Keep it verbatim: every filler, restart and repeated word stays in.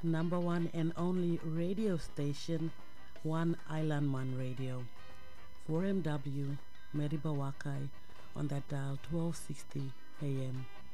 number one and only radio station, One Island Man Radio, four M W, Mediba Wakai, on that dial twelve sixty A M.